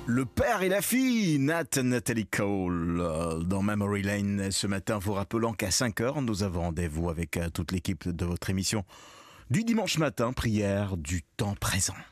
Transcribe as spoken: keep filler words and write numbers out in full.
Le père et la fille, Nat et Natalie Cole, euh, dans Memory Lane ce matin, vous rappelant qu'à cinq heures, nous avons rendez-vous avec euh, toute l'équipe de votre émission du dimanche matin, prière du temps présent.